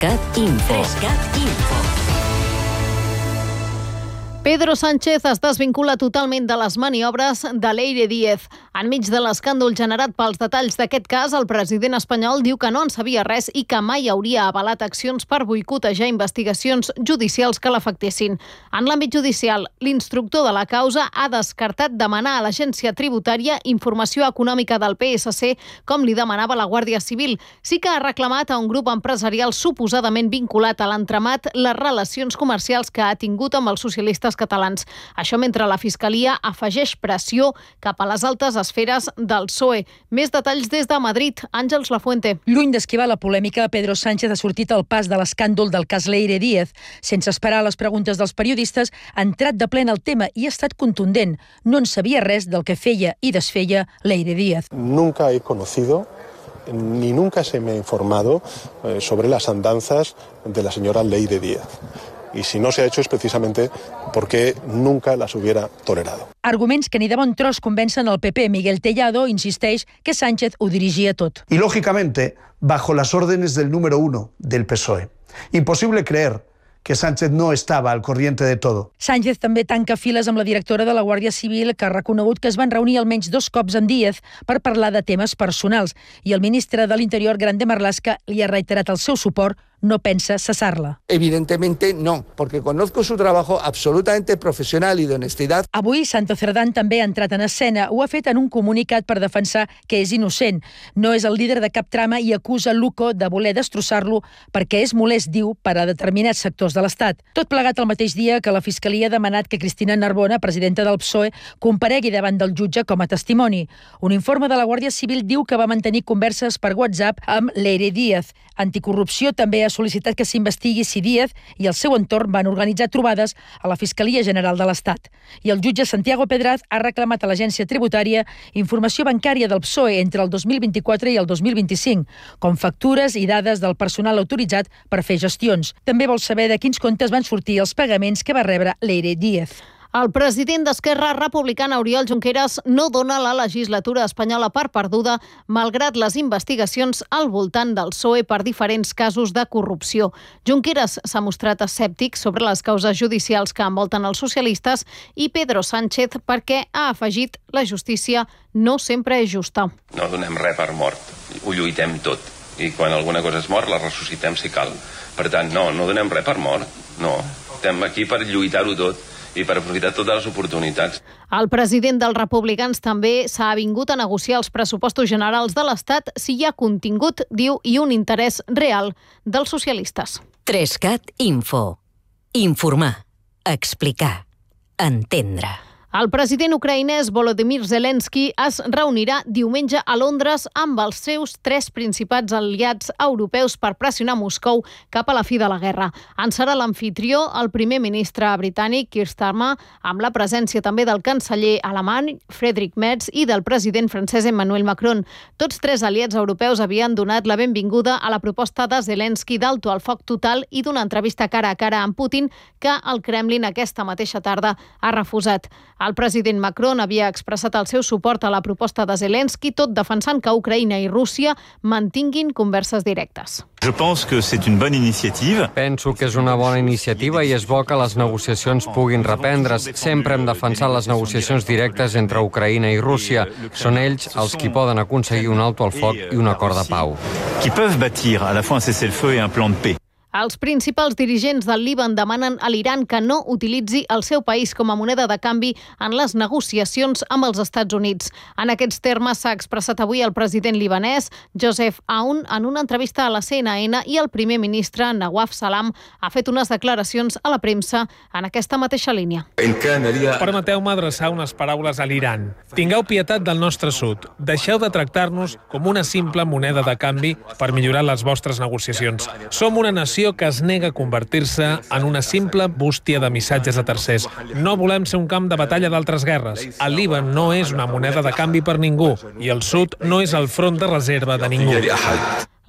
3CAT Info. Pedro Sánchez es desvincula totalment de les maniobres de Leire Díez. Enmig de l'escàndol generat pels detalls d'aquest cas, el president espanyol diu que no en sabia res i que mai hauria avalat accions per boicotejar investigacions judicials que l'afectessin. En l'àmbit judicial, l'instructor de la causa ha descartat demanar a l'Agència Tributària informació econòmica del PSC, com li demanava la Guàrdia Civil. Sí que ha reclamat a un grup empresarial suposadament vinculat a l'entramat les relacions comercials que ha tingut amb els socialistes catalans. Això mentre la Fiscalia afegeix pressió cap a les altes esferes del PSOE. Més detalls des de Madrid. Àngels Lafuente. Lluny d'esquivar la polèmica, Pedro Sánchez ha sortit al pas de l'escàndol del cas Leire Díez. Sense esperar les preguntes dels periodistes, ha entrat de ple en el tema i ha estat contundent. No en sabia res del que feia i desfeia Leire Díez. Nunca he conocido ni nunca se me ha informado sobre las andanzas de la señora Leire Díez. Y si no se ha hecho es precisamente porque nunca las hubiera tolerado. Arguments que ni de bon tros convencen el PP. Miguel Tellado insisteix que Sánchez ho dirigia tot. Y lógicamente, bajo las órdenes del número 1 del PSOE. Imposible creer que Sánchez no estava al corriente de todo. Sánchez també tanca files amb la directora de la Guàrdia Civil, que ha reconegut que es van reunir almenys 2 cops amb Díez per parlar de temes personals, i el ministre de l'Interior, Grande Marlaska, li ha reiterat el seu suport. No pensa cesar-la. Evidentemente no, porque conozco su trabajo absolutamente profesional y de honestidad. Avui, Santo Cerdán també ha entrat en escena. Ho ha fet en un comunicat per defensar que és innocent. No és el líder de cap trama i acusa Luco de voler destrossar-lo perquè és molest, diu, per a determinats sectors de l'Estat. Tot plegat el mateix dia que la Fiscalia ha demanat que Cristina Narbona, presidenta del PSOE, comparegui davant del jutge com a testimoni. Un informe de la Guàrdia Civil diu que va mantenir converses per WhatsApp amb Leire Díez. Anticorrupció també ha sol·licitat que s'investigui si Díez i el seu entorn van organitzar trobades a la Fiscalia General de l'Estat. I el jutge Santiago Pedraz ha reclamat a l'Agència Tributària informació bancària del PSOE entre el 2024 i el 2025, com factures i dades del personal autoritzat per fer gestions. També vol saber de quins comptes van sortir els pagaments que va rebre Leire Díez. El president d'Esquerra Republicana, Oriol Junqueras, no dona la legislatura espanyola per perduda, malgrat les investigacions al voltant del PSOE per diferents casos de corrupció. Junqueras s'ha mostrat escèptic sobre les causes judicials que envolten els socialistes i Pedro Sánchez perquè ha afegit la justícia no sempre és justa. No donem res per mort, ho lluitem tot. I quan alguna cosa és mort, la ressuscitem si cal. Per tant, no donem res per mort, no. Estem aquí per lluitar-ho tot i per aprofitar totes les oportunitats. El president dels republicans també s'ha avingut a negociar els pressupostos generals de l'Estat si hi ha contingut, diu, i un interès real dels socialistes. 3CAT Info. Informar, explicar, entendre. El president ucraïnès Volodymyr Zelensky es reunirà diumenge a Londres amb els seus 3 principals aliats europeus per pressionar Moscou cap a la fi de la guerra. En serà l'amfitrió el primer ministre britànic Keir Starmer, amb la presència també del canceller alemany Friedrich Merz i del president francès Emmanuel Macron. Tots 3 aliats europeus havien donat la benvinguda a la proposta de Zelensky d'alto al foc total i d'una entrevista cara a cara amb Putin que el Kremlin aquesta mateixa tarda ha refusat. El president Macron havia expressat el seu suport a la proposta de Zelensky, tot defensant que Ucraïna i Rússia mantinguin converses directes. Penso que és una bona iniciativa i és bo que les negociacions puguin reprendre's. Sempre hem defensat les negociacions directes entre Ucraïna i Rússia. Són ells els qui poden aconseguir un alto al foc i un acord de pau. Qui peuvent bâtir à la fois un cessez-le-feu et un plan de paix. Els principals dirigents del Líban demanen a l'Iran que no utilitzi el seu país com a moneda de canvi en les negociacions amb els Estats Units. En aquests termes s'ha expressat avui el president libanès Joseph Aoun en una entrevista a la CNN i el primer ministre Nawaf Salam ha fet unes declaracions a la premsa en aquesta mateixa línia. Permeteu-me adreçar unes paraules a l'Iran. Tingueu pietat del nostre sud. Deixeu de tractar-nos com una simple moneda de canvi per millorar les vostres negociacions. Som una nació que es nega a convertir-se en una simple bústia de missatges a tercers. No volem ser un camp de batalla d'altres guerres. El Líban no és una moneda de canvi per ningú i el sud no és el front de reserva de ningú.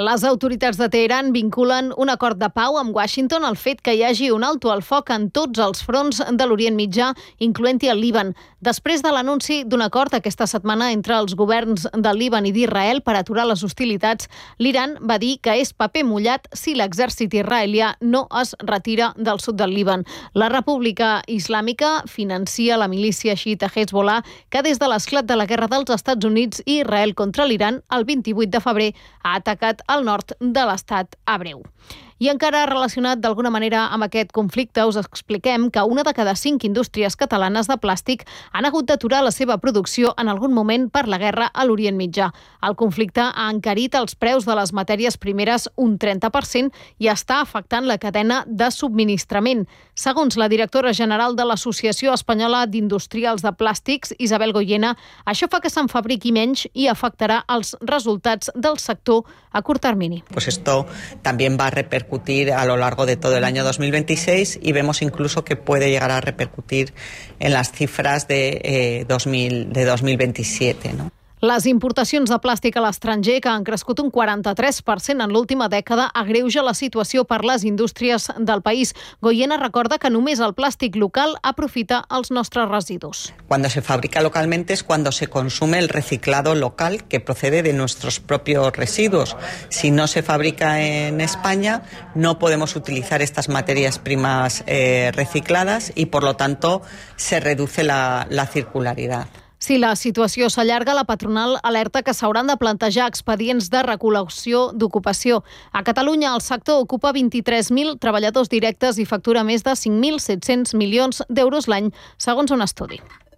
Les autoritats de Teheran vinculen un acord de pau amb Washington al fet que hi hagi un alto al foc en tots els fronts de l'Orient Mitjà, incloent-hi el Líban. Després de l'anunci d'un acord aquesta setmana entre els governs del Líban i d'Israel per aturar les hostilitats, l'Iran va dir que és paper mullat si l'exèrcit israelià no es retira del sud del Líban. La República Islàmica financia la milícia xiita Hezbollah, que des de l'esclat de la guerra dels Estats Units i Israel contra l'Iran, el 28 de febrer, ha atacat al nord de l'estat hebreu. I encara relacionat d'alguna manera amb aquest conflicte, us expliquem que una de cada 5 indústries catalanes de plàstic han hagut d'aturar la seva producció en algun moment per la guerra a l'Orient Mitjà. El conflicte ha encarit els preus de les matèries primeres un 30% i està afectant la cadena de subministrament. Segons la directora general de l'Associació Espanyola d'Industrials de Plàstics, Isabel Goyena, això fa que se'n fabriqui menys i afectarà els resultats del sector a curt termini. Pues esto también va a repercutir a lo largo de todo el año 2026 y vemos incluso que puede llegar a repercutir en las cifras de 2027, ¿no? Les importacions de plàstic a l'estranger, que han crescut un 43% en l'última dècada, agreuja la situació per les indústries del país. Goyena recorda que només el plàstic local aprofita els nostres residus. Cuando se fabrica localmente es cuando se consume el reciclado local que procede de nuestros propios residuos. Si no se fabrica en España, no podemos utilizar estas materias primas recicladas y, por lo tanto, se reduce la circularidad. Si la situació s'allarga, la patronal alerta que s'hauran de plantejar expedients de recol·lecció d'ocupació. A Catalunya, el sector ocupa 23.000 treballadors directes i factura més de 5.700 milions d'euros l'any, segons un estudi.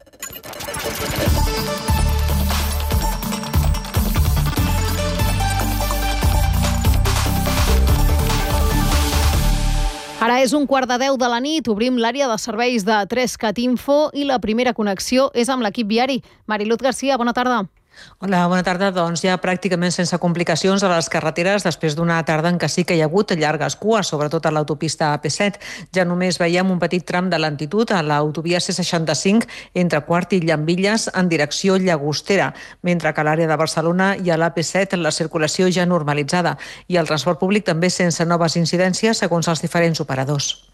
Ara és 9:15 de la nit, obrim l'àrea de serveis de 3CAT Info i la primera connexió és amb l'equip viari. Mariluz Garcia, bona tarda. Hola, bona tarda. Doncs ja pràcticament sense complicacions a les carreteres després d'una tarda en què sí que hi ha hagut llargues cues, sobretot a l'autopista AP7. Ja només veiem un petit tram de lentitud a l'autovia C65 entre Quart i Llambilles en direcció Llagostera, mentre que a l'àrea de Barcelona i a l'AP7 la circulació ja normalitzada i el transport públic també sense noves incidències segons els diferents operadors.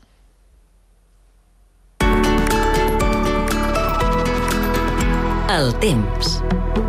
El temps.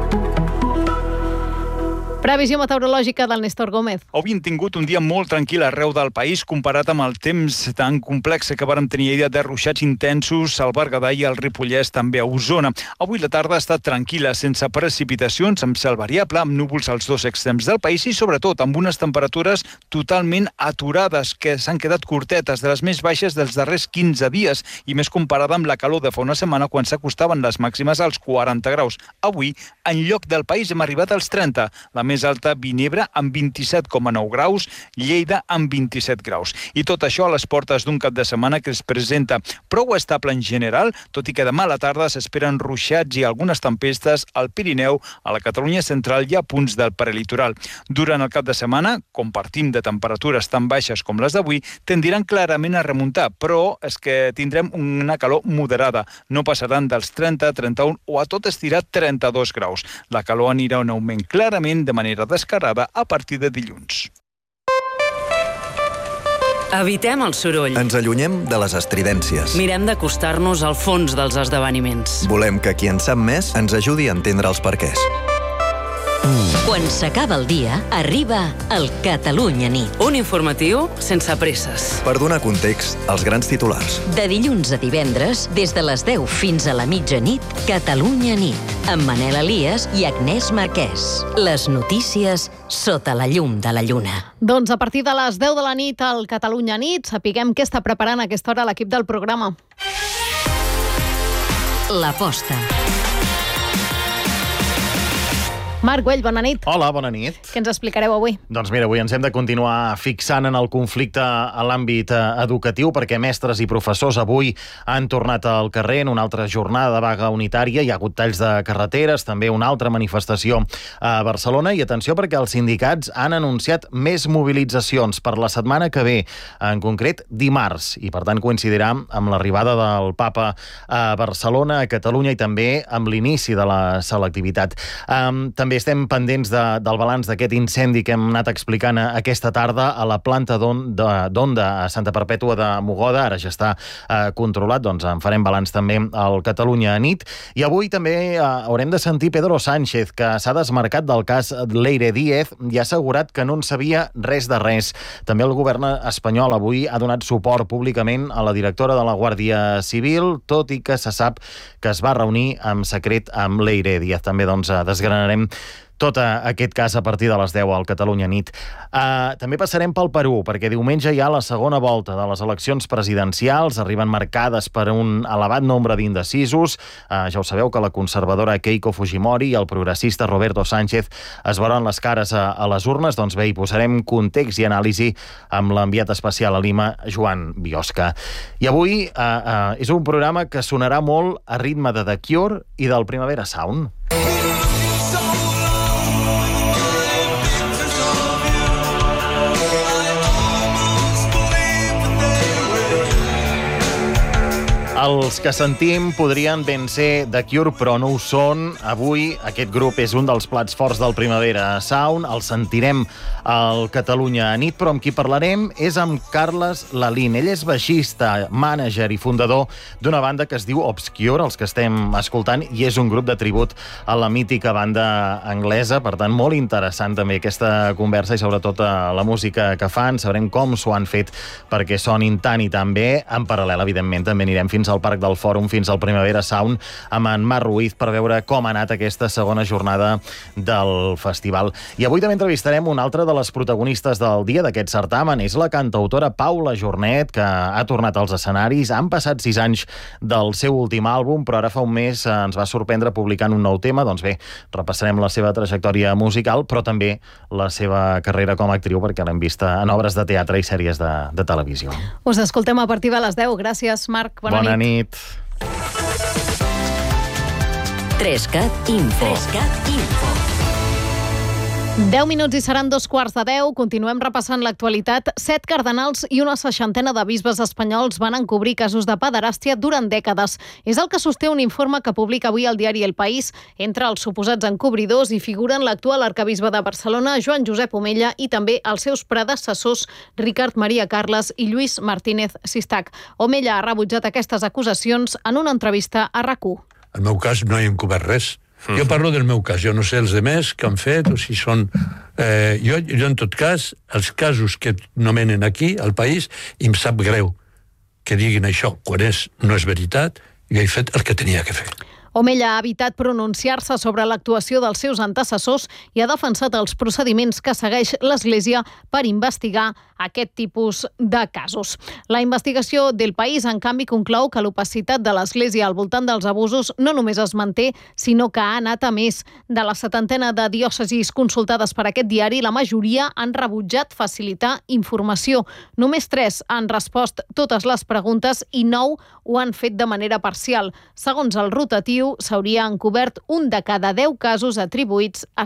Previsió meteorològica del Néstor Gómez. Avui hem tingut un dia molt tranquil arreu del país comparat amb el temps tan complex que vàrem tenir ahir de ruixats intensos al Berguedà i al Ripollès, també a Osona. Avui la tarda ha estat tranquil·la, sense precipitacions, amb cel variable, amb núvols als dos extrems del país i sobretot amb unes temperatures totalment aturades que s'han quedat curtetes, de les més baixes dels darrers 15 dies i més comparada amb la calor de fa una setmana quan s'acostaven les màximes als 40 graus. Avui, en lloc del país, hem arribat als 30. La més alta, Vinebre, amb 27,9 graus, Lleida, amb 27 graus. I tot això a les portes d'un cap de setmana que es presenta prou estable en general, tot i que demà a la tarda s'esperen ruixats i algunes tempestes al Pirineu, a la Catalunya central i a punts del prelitoral. Durant el cap de setmana, com partim de temperatures tan baixes com les d'avui, tendiran clarament a remuntar, però és que tindrem una calor moderada. No passaran dels 30, 31 o a tot estirar 32 graus. La calor anirà en augment clarament de manera descarada a partir de dilluns. Evitem el soroll. Ens allunyem de les estridències. Mirem d'acostar-nos al fons dels esdeveniments. Volem que qui en sap més ens ajudi a entendre els perquès. Quan s'acaba el dia, arriba el Catalunya Nit. Un informatiu sense presses. Per donar context als grans titulars. De dilluns a divendres, des de les 10 fins a la mitjanit, Catalunya Nit, amb Manel Elias i Agnès Marquès. Les notícies sota la llum de la lluna. Doncs a partir de les 10 de la nit al Catalunya Nit, sapiguem què està preparant a aquesta hora l'equip del programa. L'aposta. Marc Güell, bona nit. Hola, bona nit. Què ens explicareu avui? Doncs mira, avui ens hem de continuar fixant en el conflicte a l'àmbit educatiu perquè mestres i professors avui han tornat al carrer en una altra jornada de vaga unitària. Hi ha hagut talls de carreteres, també una altra manifestació a Barcelona i atenció perquè els sindicats han anunciat més mobilitzacions per la setmana que ve, en concret dimarts, i per tant coincidirà amb l'arribada del papa a Barcelona, a Catalunya i també amb l'inici de la selectivitat. També també estem pendents del balanç d'aquest incendi que hem anat explicant aquesta tarda a la planta d'Onda a Santa Perpètua de Mogoda. Ara ja està controlat, doncs en farem balanç també al Catalunya nit. I avui també haurem de sentir Pedro Sánchez, que s'ha desmarcat del cas Leire Díez i ha assegurat que no en sabia res de res. També el govern espanyol avui ha donat suport públicament a la directora de la Guàrdia Civil, tot i que se sap que es va reunir en secret amb Leire Díez. També desgranarem tot aquest cas a partir de les 10 al Catalunya nit. També passarem pel Perú, perquè diumenge hi ha la segona volta de les eleccions presidencials, arriben marcades per un elevat nombre d'indecisos. Ja ho sabeu que la conservadora Keiko Fujimori i el progressista Roberto Sánchez es veuran les cares a les urnes. Doncs bé, hi posarem context i anàlisi amb l'enviat especial a Lima, Joan Biosca. I avui és un programa que sonarà molt a ritme de The Cure i del Primavera Sound. Els que sentim podrien ben ser The Cure, però no ho són. Avui aquest grup és un dels plats forts del Primavera Sound. El sentirem al Catalunya nit, però amb qui parlarem és amb Carles Lalín. Ell és baixista, mànager i fundador d'una banda que es diu Obscure, els que estem escoltant, i és un grup de tribut a la mítica banda anglesa. Per tant, molt interessant també aquesta conversa i sobretot la música que fan. Sabrem com s'ho han fet perquè sonin tant i tan bé. En paral·lel, evidentment, també anirem fins al Parc del Fòrum, fins al Primavera Sound, amb en Marc Ruiz per veure com ha anat aquesta segona jornada del festival. I avui també entrevistarem una altra de les protagonistes del dia d'aquest certamen. És la cantautora Paula Jornet, que ha tornat als escenaris. Han passat 6 anys del seu últim àlbum, però ara fa un mes ens va sorprendre publicant un nou tema. Doncs bé, repassarem la seva trajectòria musical, però també la seva carrera com a actriu, perquè l'hem vista en obres de teatre i sèries de televisió. Us escoltem a partir de les 10. Gràcies, Marc. Bona nit. 3CAT Info. 10 minuts i seran 2:15. Continuem repassant l'actualitat. 7 cardenals i una 60ena de bisbes espanyols van encobrir casos de pederàstia durant dècades. És el que sosté un informe que publica avui el diari El País. Entre els suposats encobridors hi figuren l'actual arcabisbe de Barcelona, Joan Josep Omella, i també els seus predecessors, Ricard Maria Carles i Lluís Martínez Sistac. Omella ha rebutjat aquestes acusacions en una entrevista a RAC1. En el meu cas no he encobert res. Jo parlo del meu cas, jo no sé els demés que han fet o si són... Jo en tot cas, els casos que nomenen aquí, al país, i em sap greu que diguin això, quan no és veritat, jo he fet el que tenia que fer. Omella ha evitat pronunciar-se sobre l'actuació dels seus antecessors i ha defensat els procediments que segueix l'Església per investigar aquest tipus de casos. La investigació del País, en canvi, conclou que l'opacitat de l'Església al voltant dels abusos no només es manté, sinó que ha anat a més. De la 70ena de diòcesis consultades per aquest diari, la majoria han rebutjat facilitar informació. Només 3 han respost totes les preguntes i 9 ho han fet de manera parcial. Segons el rotatiu, s'hauria encobert un de cada 10 casos atribuïts a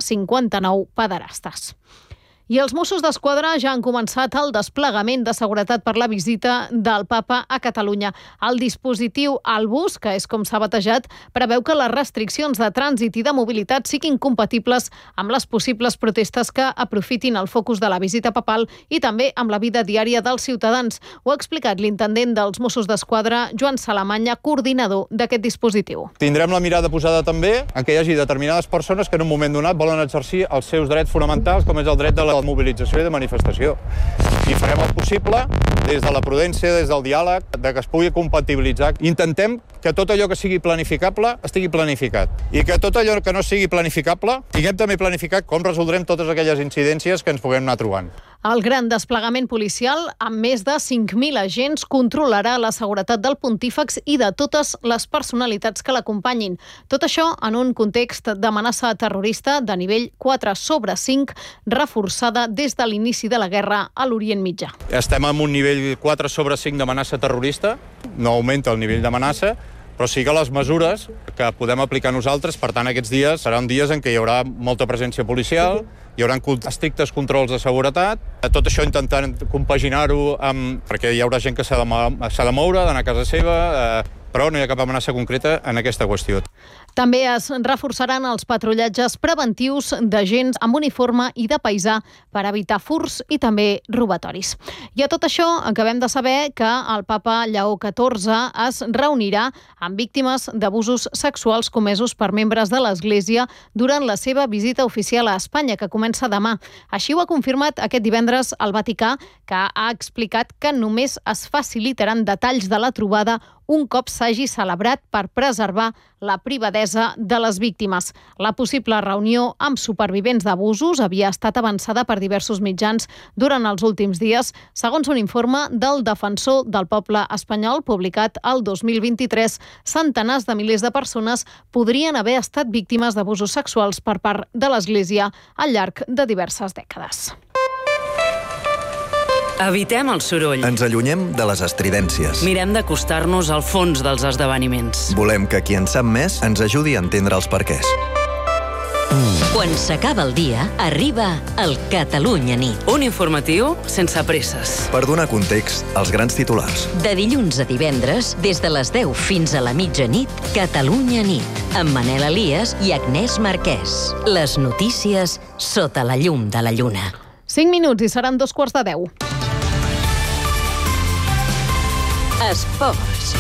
159 pederastes. I els Mossos d'Esquadra ja han començat el desplegament de seguretat per la visita del Papa a Catalunya. El dispositiu Albus, que és com s'ha batejat, preveu que les restriccions de trànsit i de mobilitat siguin compatibles amb les possibles protestes que aprofitin el focus de la visita papal i també amb la vida diària dels ciutadans. Ho ha explicat l'intendent dels Mossos d'Esquadra, Joan Salamanya, coordinador d'aquest dispositiu. Tindrem la mirada posada també en que hi hagi determinades persones que en un moment donat volen exercir els seus drets fonamentals, com és el dret de la mobilització i de manifestació. I farem el possible, des de la prudència, des del diàleg, de que es pugui compatibilitzar. Intentem que tot allò que sigui planificable estigui planificat. I que tot allò que no sigui planificable, tinguem també planificat com resoldrem totes aquelles incidències que ens puguem anar trobant. El gran desplegament policial, amb més de 5.000 agents, controlarà la seguretat del pontífex i de totes les personalitats que l'acompanyin. Tot això en un context d'amenaça terrorista de nivell 4/5, reforçada des de l'inici de la guerra a l'Orient Mitjà. Estem en un nivell 4/5 d'amenaça terrorista, no augmenta el nivell d'amenaça, però sí que les mesures que podem aplicar nosaltres, per tant, aquests dies seran dies en què hi haurà molta presència policial, hi haurà estrictes controls de seguretat, tot això intentant compaginar-ho perquè hi haurà gent que s'ha de moure, d'anar a casa seva, però no hi ha cap amenaça concreta en aquesta qüestió. També es reforçaran els patrullatges preventius d'agents amb uniforme i de paisà per evitar furts i també robatoris. I a tot això acabem de saber que el papa Lleó XIV es reunirà amb víctimes d'abusos sexuals comesos per membres de l'Església durant la seva visita oficial a Espanya, que comença demà. Així ho ha confirmat aquest divendres el Vaticà, que ha explicat que només es facilitaran detalls de la trobada un cop s'hagi celebrat per preservar la privadesa de les víctimes. La possible reunió amb supervivents d'abusos havia estat avançada per diversos mitjans durant els últims dies, segons un informe del Defensor del Poble espanyol publicat el 2023. Centenars de milers de persones podrien haver estat víctimes d'abusos sexuals per part de l'Església al llarg de diverses dècades. Evitem el soroll. Ens allunyem de les estridències. Mirem d'acostar-nos al fons dels esdeveniments. Volem que qui en sap més ens ajudi a entendre els perquès. Quan s'acaba el dia, arriba el Catalunya nit. Un informatiu sense presses. Per donar context als grans titulars. De dilluns a divendres, des de les 10 fins a la mitjanit, Catalunya nit, amb Manel Elias i Agnès Marquès. Les notícies sota la llum de la lluna. 5 minuts i seran 2:45. Esports.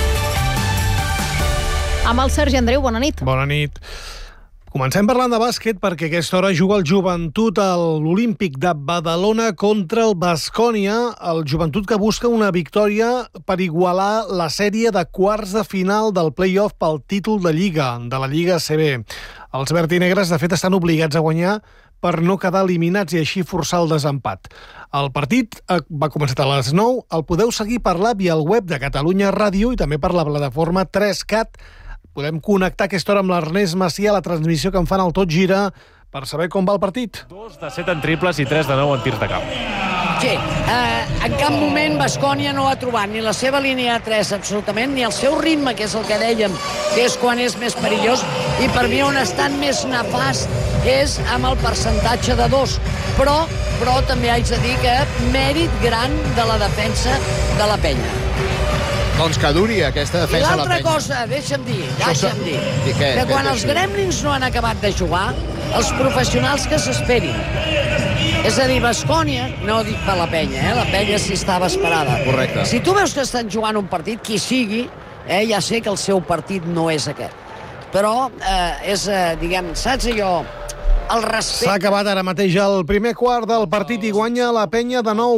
Amb el Sergi Andreu, bona nit. Bona nit. Comencem parlant de bàsquet perquè a aquesta hora juga el Joventut a l'Olímpic de Badalona contra el Baskonia. El Joventut que busca una victòria per igualar la sèrie de quarts de final del play-off pel títol de Lliga, de la Lliga ACB. Els vertinegres, de fet, estan obligats a guanyar per no quedar eliminats i així forçar el desempat. El partit va començar a les 9. El podeu seguir per l'app i el web de Catalunya Ràdio i també per la plataforma 3CAT. Podem connectar aquesta hora amb l'Ernest Macià, la transmissió que en fan al Tot Gira, per saber com va el partit. 2 de 7 en triples i 3 de 9 en tirs de camp. Sí, en cap moment Baskonia no ha trobat ni la seva línia de 3 absolutament, ni el seu ritme, que és el que dèiem, que és quan és més perillós, i per mi on ha estat més nefast és amb el percentatge de 2. Però també haig de dir que mèrit gran de la defensa de la penya. Doncs que duri aquesta defensa de la penya. I l'altra cosa, deixa'm dir, que quan els gremlins no han acabat de jugar, els professionals que s'esperin. És a dir, Baskonia, no dic per la penya, la penya sí estava esperada. Correcte. Si tu veus que estan jugant un partit, qui sigui, ja sé que el seu partit no és aquest. Però és, diguem, saps allò, el respecte... S'ha acabat ara mateix el primer quart del partit i guanya la penya de nou,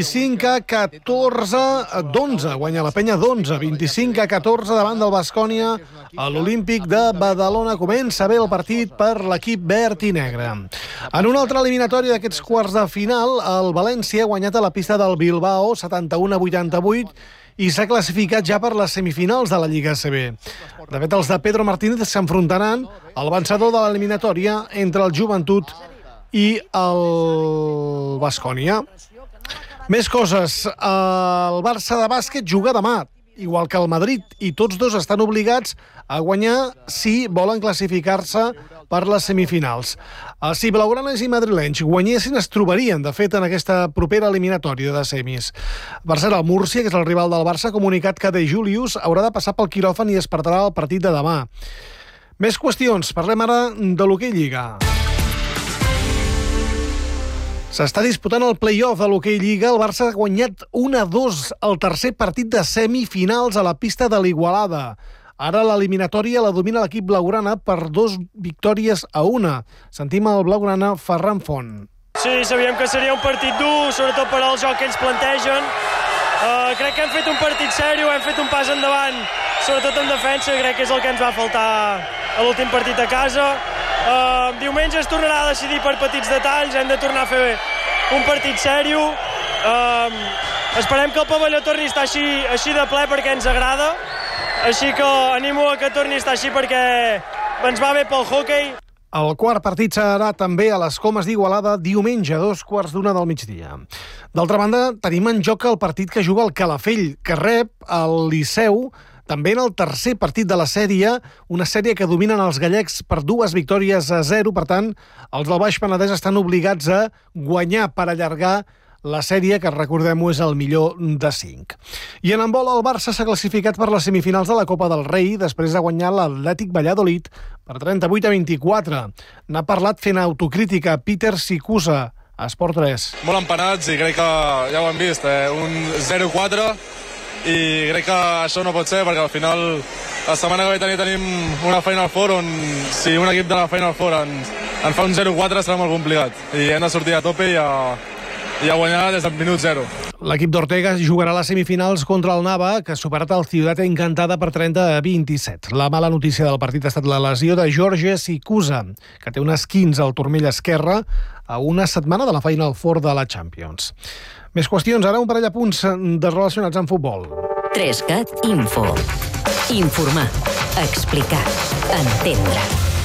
25-14 d'11. Guanya la penya d'11, 25-14 davant del Baskonia a l'Olímpic de Badalona. Comença bé el partit per l'equip verd i negre. En una altra eliminatòria d'aquests quarts de final, el València ha guanyat a la pista del Bilbao 71-88 i s'ha classificat ja per les semifinals de la Lliga ACB. De fet, els de Pedro Martínez s'enfrontaran al vencedor de l'eliminatòria entre el Joventut i el Baskonia. Més coses. El Barça de bàsquet juga demà, igual que el Madrid, i tots dos estan obligats a guanyar si volen classificar-se per les semifinals. Si blaugranes i madrilenys guanyessin, es trobarien, de fet, en aquesta propera eliminatòria de semis. Per cert, el Múrcia, que és el rival del Barça, ha comunicat que De Julius haurà de passar pel quiròfan i es perdrà el partit de demà. Més qüestions. Parlem ara de l'hoquei Lliga. S'està disputant el play-off de l'hoquei Lliga. El Barça ha guanyat 1-2 el tercer partit de semifinals a la pista de l'Igualada. Ara l'eliminatòria la domina l'equip blaugrana per 2 victòries a 1. Sentim el blaugrana Ferran Font. Sí, sabíem que seria un partit dur, sobretot per al joc que ens plantegen. Crec que hem fet un partit sèrio, hem fet un pas endavant, sobretot en defensa, crec que és el que ens va faltar a l'últim partit a casa. Diumenge es tornarà a decidir per petits detalls, hem de tornar a fer un partit sèrio. Esperem que el pavelló torni a estar així de ple perquè ens agrada. Així que animo a que torni a estar així perquè ens va bé pel hoquei. El quart partit serà també a les Comes d'Igualada diumenge a 2:15 del migdia. D'altra banda, tenim en joc el partit que juga el Calafell, que rep el Liceu, també en el tercer partit de la sèrie, una sèrie que dominen els gallecs per 2 victòries a 0. Per tant, els del Baix Penedès estan obligats a guanyar per allargar la sèrie, que recordem-ho és el millor de 5. I en handbol, el Barça s'ha classificat per les semifinals de la Copa del Rei després de guanyar l'Atlètic Valladolid per 38-24. N'ha parlat fent autocrítica Peter Sikusa, a Esport 3. Molt empanats i crec que ja ho hem vist, un 0-4, i crec que això no pot ser perquè al final la setmana que ve tenim una Final Four on si un equip de la Final Four en fa un 0-4 serà molt complicat i hem de sortir a tope i a guanyar des del minut 0. L'equip d'Ortega jugarà a les semifinals contra el Nava, que ha superat el Ciutat Encantada per 30-27. La mala notícia del partit ha estat la lesió de Jorge Sikusa, que té un esquinç al turmell esquerre a una setmana de la Final Four de la Champions. Més qüestions, ara un parell de punts relacionats amb futbol. 3CAT Info. Informar, explicar, entendre.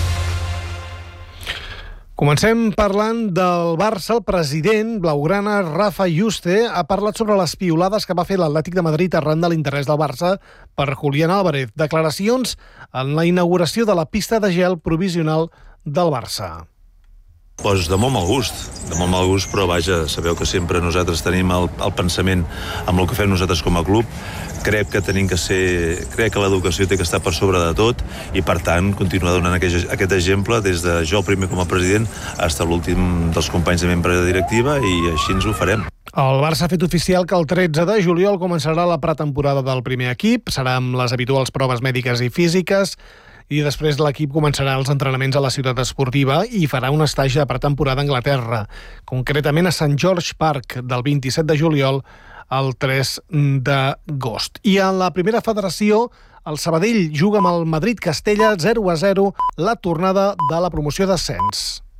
Comencem parlant del Barça. El president blaugrana, Rafa Yuste, ha parlat sobre les piolades que va fer l'Atlètic de Madrid arran de l'interès del Barça per Julián Álvarez. Declaracions en la inauguració de la pista de gel provisional del Barça. Pues de molt mal gust, però vaja, sabeu que sempre nosaltres tenim el pensament amb el que fem nosaltres com a club. Crec que l'educació té que estar per sobre de tot i, per tant, continuar donant aquest exemple des de jo primer com a president fins a l'últim dels companys de membre de directiva, i així ens ho farem. El Barça ha fet oficial que el 13 de juliol començarà la pretemporada del primer equip. Serà amb les habituals proves mèdiques i físiques, i després l'equip començarà els entrenaments a la ciutat esportiva i farà un estatge de pretemporada a Anglaterra, concretament a St. George Park, del 27 de juliol al 3 d'agost. I en la primera federació, el Sabadell juga amb el Madrid-Castella 0-0 la tornada de la promoció d'ascens.